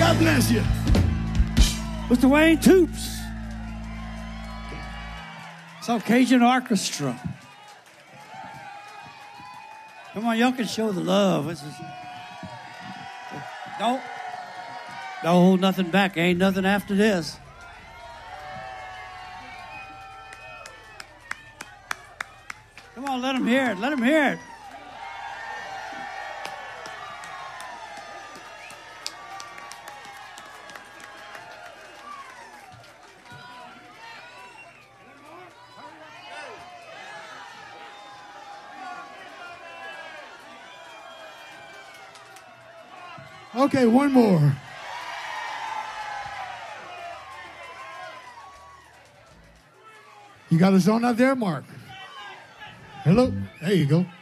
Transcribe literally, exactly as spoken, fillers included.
God bless you. Mister Wayne Toops. South Cajun Orchestra. Come on, y'all can show the love. This is... Don't, don't hold nothing back. Ain't nothing after this. Come on, let them hear it. Let them hear it. Okay, one more. You got a song out there, Mark? Hello? There you go.